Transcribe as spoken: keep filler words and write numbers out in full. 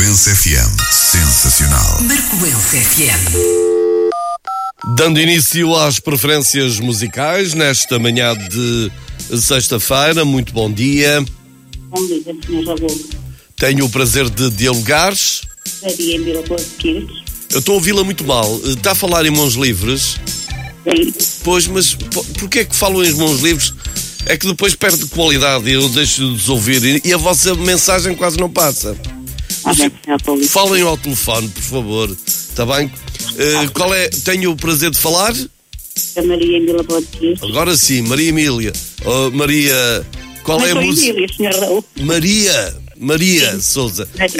Marcoense F M. Sensacional. Marcoense F M. Dando início às preferências musicais nesta manhã de sexta-feira, muito bom dia. Bom dia, senhor Raul. Tenho o prazer de dialogar. Maria Emília Boa de Pires. Eu estou a ouvi-la muito mal. Está a falar em mãos livres? Sim. Pois, mas porquê é que falam em mãos livres? É que depois perde qualidade e eu deixo de os ouvir e a vossa mensagem quase não passa. Ah, bem, senhor Paulo. Falem ao telefone, por favor. Está bem? Uh, qual é? Tenho o prazer de falar? A Maria Emília Boa de Pires. Agora sim, Maria Emília. Oh, Maria, qual Mas é a foi música? Emília, senhor Raul. Maria, Maria Souza. Maria.